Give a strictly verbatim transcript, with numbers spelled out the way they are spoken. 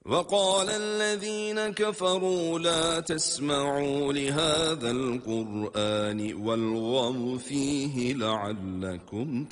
وقال الذين كفروا لا تسمعوا لهذا القرآن والغوا فيه لعلكم